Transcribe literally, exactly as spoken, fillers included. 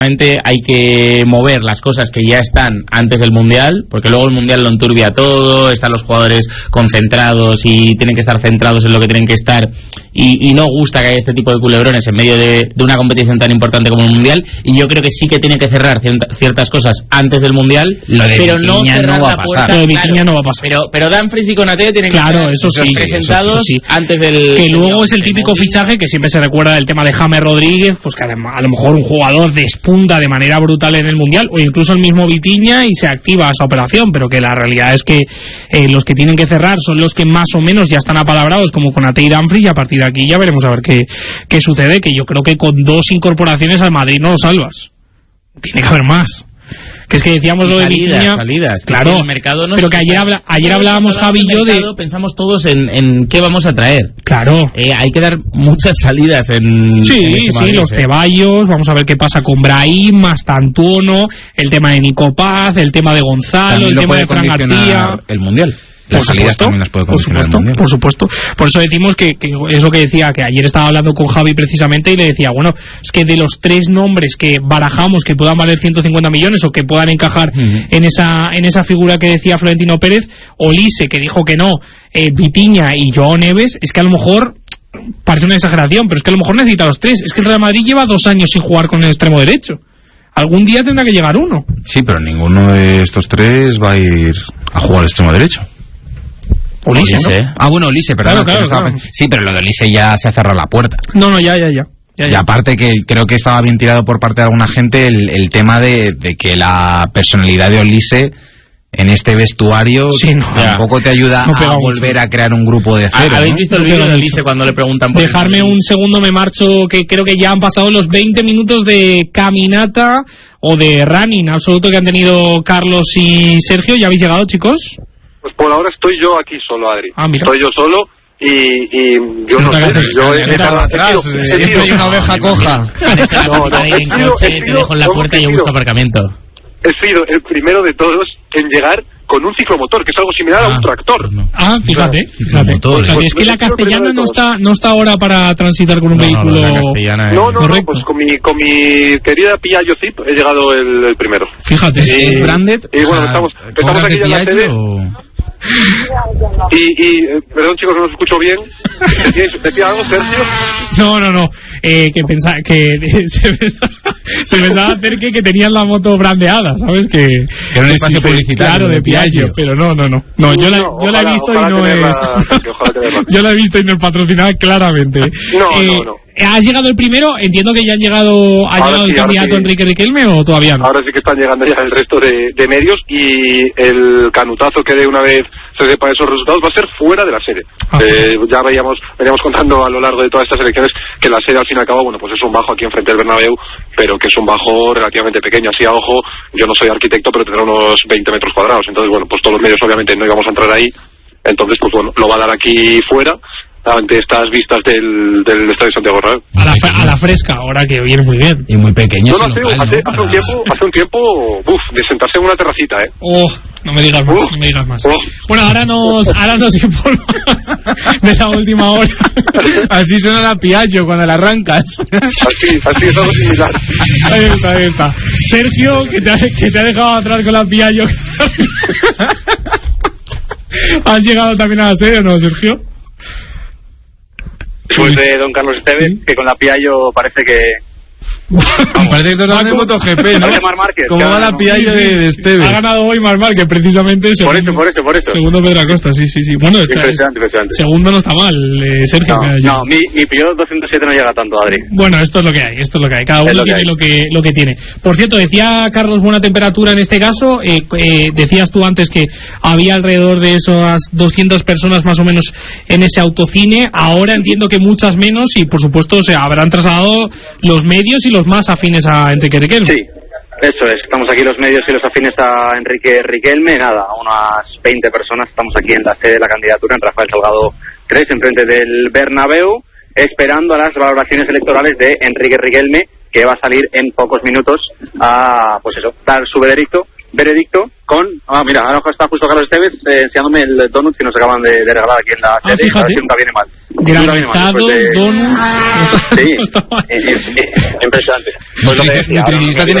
hay que mover las cosas que ya están antes del Mundial, porque luego el Mundial lo enturbia todo, están los jugadores concentrados y tienen que estar centrados en lo que tienen que estar, y, y no gusta que haya este tipo de culebrones en medio de, de una competición tan importante como el Mundial, y yo creo que sí que tiene que cerrar cierta, ciertas cosas antes del Mundial, lo de pero no cerrar no va la a pasar. puerta. Lo de Claro, Vitinha no va a pasar. Pero, pero Dumfries y Konaté tienen claro, que eso estar sí, presentados eso sí. antes del... Que luego es el del típico Mundial. fichaje que siempre se recuerda del tema de James Rodríguez, pues que además, a lo mejor un jugador despunta de manera brutal en el Mundial, o incluso el mismo Vitinha, y se activa esa operación, pero que la realidad es que eh, los que tienen que cerrar son los que más o menos ya están apalabrados, como Konaté y Dumfries, y a partir de aquí ya veremos a ver qué, qué sucede, que yo creo que con dos incorporaciones al Madrid no lo salvas. Tiene que haber más. Que es que decíamos Y lo de salidas, Vitinha, salidas, que claro, el mercado no pero se que ayer, sabe. habla, ayer Todos hablábamos cuando Javi y yo hablamos de... mercado, pensamos todos en, en qué vamos a traer. Claro. Eh, hay que dar muchas salidas en... Sí, en este sí, Madrid, los eh. Ceballos, vamos a ver qué pasa con Brahim, Mastantuono, el tema de Nico Paz, el tema de Gonzalo, También el lo tema puede de Fran García. condicionar el Mundial. Las Por salidas supuesto, también las puede por condicionar supuesto, el Mundial. por supuesto. Por eso decimos que, que es lo que decía, que ayer estaba hablando con Javi precisamente y le decía, bueno, es que de los tres nombres que barajamos que puedan valer ciento cincuenta millones o que puedan encajar uh-huh. en esa en esa figura que decía Florentino Pérez, Olise, que dijo que no, eh, Vitinha y Joao Neves, es que a lo mejor parece una exageración, pero es que a lo mejor necesita los tres. Es que el Real Madrid lleva dos años sin jugar con el extremo derecho. Algún día tendrá que llegar uno. Sí, pero ninguno de estos tres va a ir a jugar al extremo derecho. Olise, ¿no? Ah, bueno, Olise, perdón. Claro, claro, estaba... claro. Sí, pero lo de Olise ya se ha cerrado la puerta. No, no, ya, ya, ya. ya, ya. Y aparte que creo que estaba bien tirado por parte de alguna gente el, el tema de, de que la personalidad de Olise en este vestuario sí, no, tampoco te ayuda no a volver mucho. a crear un grupo de cero. ¿Habéis ¿no? visto el vídeo de Olise cuando le preguntan por Dejarme el... un segundo, me marcho, que creo que ya han pasado los veinte minutos de caminata o de running absoluto que han tenido Carlos y Sergio. ¿Ya habéis llegado, chicos? Pues por ahora estoy yo aquí solo, Adri. Ah, mira. Estoy yo solo y, y yo Se no nota sé, que haces- yo he se nota dejado que atrás. atrás, he Siempre sido- hay una oveja coja. Han hecho la No, no, pista de ir en he sido- coche, he te sido- dejo en la no, puerta he y yo sido- busco aparcamiento. He sido el primero de todos en llegar con un ciclomotor, que es algo similar Ah, a un tractor. pues no. Ah, fíjate, fíjate. Motor, Fíjate, eh. es que la Pues, castellana no está, no está ahora para transitar con un No, no, vehículo. lo de la castellana es- No, no, no, Correcto. pues con mi, con mi querida Piaggio Zip he llegado el, el primero. Fíjate, ¿Es, sí. es branded? Y bueno, O sea, estamos- ¿cobras estamos aquí de ya en la Piaggio sede. o...? Y, y eh, perdón chicos, no os escucho bien. ¿Decíais- ¿Decía algo, Sergio? No, no, no. Eh, que pensaba que se pensaba, se pensaba hacer que, que tenían la moto brandeada, ¿sabes? Que, Que era un que espacio sí, pero- publicitario Claro, de de Piaggio, Piaggio. pero no, no, no. No, yo la, No, yo la he ojalá- visto y ojalá no tenerla, es. Sergio, ojalá tenerla. Yo la he visto y no es patrocinada claramente. No, Eh, no, no. ¿Has llegado el primero? Entiendo que ya han llegado, ha Ahora llegado sí, el ahora candidato sí. Enrique Riquelme o todavía no. Ahora sí que están llegando ya el resto de, de medios y el canutazo que de una vez se sepa esos resultados va a ser fuera de la sede. Ah. Eh, ya veíamos, veníamos contando a lo largo de todas estas elecciones que la sede al fin y al cabo, bueno, pues es un bajo aquí enfrente del Bernabéu, pero que es un bajo relativamente pequeño. Así a ojo, yo no soy arquitecto, pero tendrá unos veinte metros cuadrados. Entonces, bueno, pues todos los medios obviamente no íbamos a entrar ahí. Entonces, pues bueno, lo va a dar aquí fuera, ante estas vistas del, del Estadio Santiago Bernabéu. A la, fe- a la fresca, ahora que viene muy bien. Y muy pequeño No, ese no, hace, local, hace, ¿no? hace un tiempo, hace un tiempo, uf, de sentarse en una terracita, ¿eh? Oh, no me digas más, Uf. no me digas más. Uf. Bueno, ahora nos, ahora nos informamos de la última hora. Así suena la Piaggio cuando la arrancas. Así, así es algo similar. Ahí está, ahí está. Sergio, que te ha, que te ha dejado atrás con la Piaggio. ¿Has llegado también a la sede o no, Sergio? Después de don Carlos Esteves, Sí. que con la Piaggio parece que... Parece que esto es la de MotoGP, ¿no? Parece Marc Márquez, Como que va ahora la no. Piaggio Sí, sí. de, de Esteves. Ha ganado hoy Marc Márquez, precisamente. Por Segundo, eso, por eso, por eso. Segundo Pedro Acosta, sí, sí, sí. Bueno, está, es, Impresionante, impresionante. segundo no está mal, eh, Sergio. No, que ha no, llegado. mi, mi Peugeot doscientos siete no llega tanto, Adri. Bueno, esto es lo que hay, esto es lo que hay. Cada Es uno lo que tiene hay. lo que lo que tiene. Por cierto, decía Carlos buena temperatura en este caso. Eh, eh, decías tú antes que había alrededor de esas doscientas personas más o menos en ese autocine. Ahora entiendo que muchas menos y por supuesto se habrán trasladado los medios y los más afines a Enrique Riquelme. Sí, eso es. Estamos aquí los medios y los afines a Enrique Riquelme. Nada, unas veinte personas. Estamos aquí en la sede de la candidatura, en Rafael Salgado tres, enfrente del Bernabéu, esperando a las valoraciones electorales de Enrique Riquelme, que va a salir en pocos minutos a, pues eso, dar su veredicto, veredicto con... Ah, mira, ahora está justo Carlos Esteves eh, enseñándome el donut que nos acaban de, de regalar aquí en la Ah, sede. fíjate. A ver si nunca viene mal. Granizados, de... donuts. Sí, impresionante. Pues lo que decía, nutricionista tiene